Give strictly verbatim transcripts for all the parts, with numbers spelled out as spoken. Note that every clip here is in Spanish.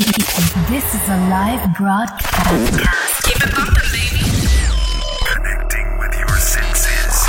This is a live broadcast. Keep it pumping, baby. Connecting with your senses.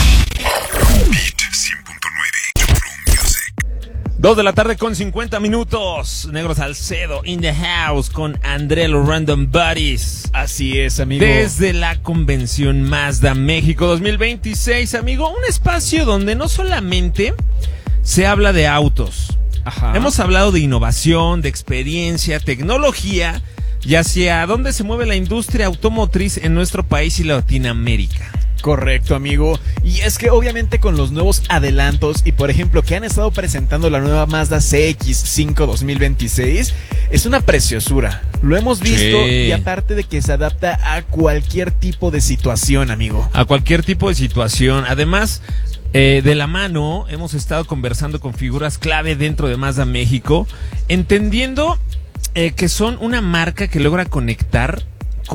Beat cien punto nueve. True Music. Dos de la tarde con cincuenta minutos. Negro Salcedo in the house con André los Random Buddies. Así es, amigo. Desde la convención Mazda México dos mil veintiséis, amigo. Un espacio donde no solamente se habla de autos. Ajá. Hemos hablado de innovación, de experiencia, tecnología y hacia dónde se mueve la industria automotriz en nuestro país y Latinoamérica. Correcto, amigo. Y es que obviamente con los nuevos adelantos y por ejemplo que han estado presentando la nueva Mazda C X cinco dos mil veintiséis, es una preciosura. Lo hemos visto Sí. y aparte de que se adapta a cualquier tipo de situación, amigo. A cualquier tipo de situación. Además, eh, de la mano hemos estado conversando con figuras clave dentro de Mazda México, entendiendo eh, que son una marca que logra conectar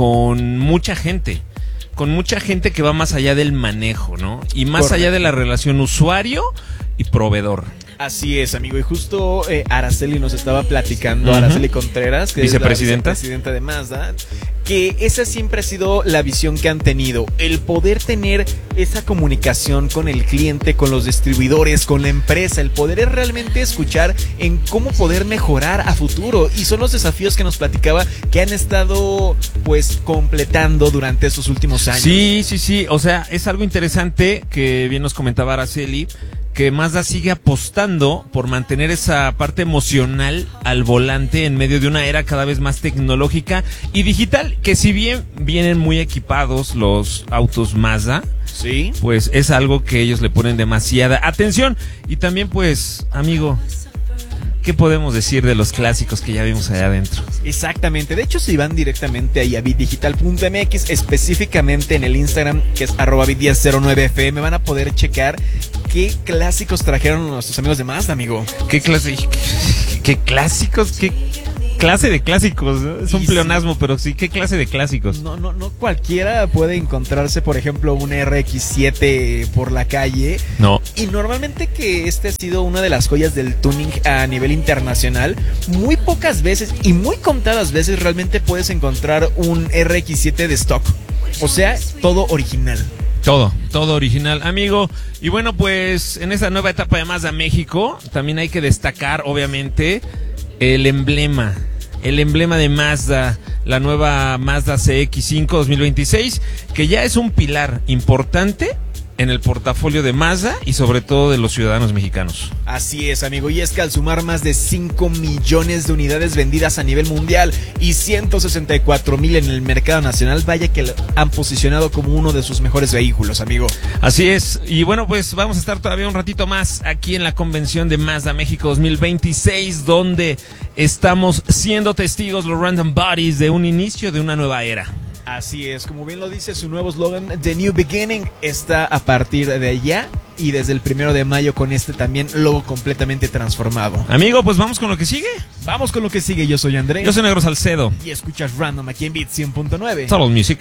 con mucha gente. Con mucha gente que va más allá del manejo, ¿no? Y más Correcto. allá de la relación usuario y proveedor. Así es, amigo. Y justo eh, Araceli nos estaba platicando, Ujú. Araceli Contreras, que Vicepresidenta. es la vicepresidenta de Mazda, que esa siempre ha sido la visión que han tenido, el poder tener esa comunicación con el cliente, con los distribuidores, con la empresa, el poder realmente escuchar en cómo poder mejorar a futuro. Y son los desafíos que nos platicaba que han estado pues completando durante estos últimos años. Sí, sí, sí. O sea, es algo interesante que bien nos comentaba Araceli, que Mazda sigue apostando por mantener esa parte emocional al volante en medio de una era cada vez más tecnológica y digital, que si bien vienen muy equipados los autos Mazda, Sí. pues es algo que ellos le ponen demasiada atención. Y también pues, amigo, ¿qué podemos decir de los clásicos que ya vimos allá adentro? Exactamente, de hecho si van directamente ahí a bit digital punto m x, específicamente en el Instagram que es arroba bit diez cero nueve f m, van a poder checar qué clásicos trajeron nuestros amigos de Mazda, amigo. ¿Qué clase? ¿Qué, qué clásicos? ¿Qué clase de clásicos? ¿No? Es un Y sí. pleonasmo, pero sí, ¿qué clase de clásicos? No, no, no cualquiera puede encontrarse, por ejemplo, un R X siete por la calle. No. Y normalmente que este ha sido una de las joyas del tuning a nivel internacional, muy pocas veces y muy contadas veces realmente puedes encontrar un R X siete de stock. O sea, todo original. Todo, todo original, amigo. Y bueno, pues en esta nueva etapa de Mazda México, también hay que destacar, obviamente, el emblema. El emblema de Mazda, la nueva Mazda C X cinco dos mil veintiséis, que ya es un pilar importante en el portafolio de Mazda y sobre todo de los ciudadanos mexicanos. Así es, amigo, y es que al sumar más de cinco millones de unidades vendidas a nivel mundial y ciento sesenta y cuatro mil en el mercado nacional, vaya que lo han posicionado como uno de sus mejores vehículos, amigo. Así es, y bueno, pues vamos a estar todavía un ratito más aquí en la convención de Mazda México dos mil veintiséis, donde estamos siendo testigos, los Random Buddies, de un inicio de una nueva era. Así es, como bien lo dice su nuevo slogan, The New Beginning, está a partir de allá y desde el primero de mayo con este también logo completamente transformado. Amigo, pues vamos con lo que sigue. Vamos con lo que sigue, yo soy André. Yo soy Negro Salcedo. Y escuchas Random aquí en Beat cien punto nueve. Total Music.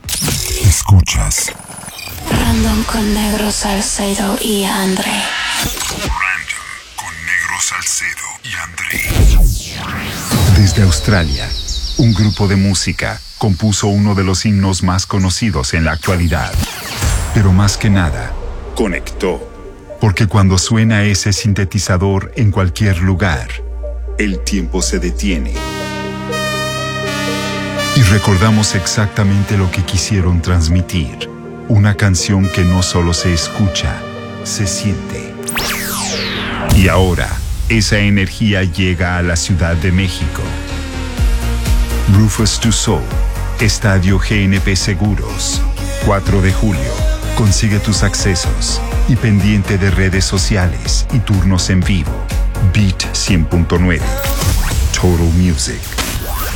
Escuchas Random con Negro Salcedo y André. Random con Negro Salcedo y André. Desde Australia, un grupo de música compuso uno de los himnos más conocidos en la actualidad. Pero más que nada, conectó. Porque cuando suena ese sintetizador en cualquier lugar, el tiempo se detiene. Y recordamos exactamente lo que quisieron transmitir. Una canción que no solo se escucha, se siente. Y ahora, esa energía llega a la Ciudad de México. Rufus Du Sol, Estadio G N P Seguros, cuatro de julio. Consigue tus accesos y pendiente de redes sociales y turnos en vivo. Beat cien punto nueve. Total Music.